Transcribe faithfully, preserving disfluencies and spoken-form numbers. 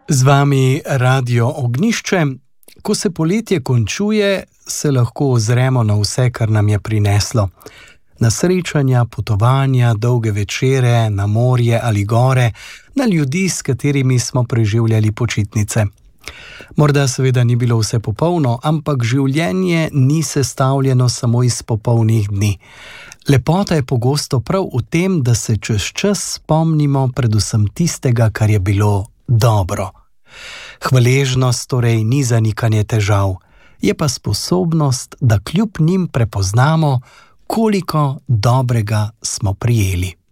Z vami Radio Ognjišče. Ko se poletje končuje, se lahko ozremo na vse, kar nam je prineslo. Na srečanja, potovanja, dolge večere, na morje ali gore, na ljudi, s katerimi smo preživljali počitnice. Morda seveda ni bilo vse popolno, ampak življenje ni sestavljeno samo iz popolnih dni. Lepota je pogosto prav v tem, da se čez čas spomnimo predvsem tistega, kar je bilo dobro. Hvaležnost torej ni zanikanje težav, je pa sposobnost, da kljub njim prepoznamo, koliko dobrega smo prijeli.